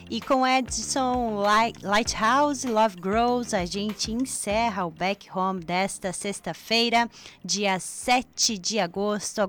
E com Edson Lighthouse, Love Grows, a gente encerra o Back Home desta sexta-feira, dia 7 de agosto.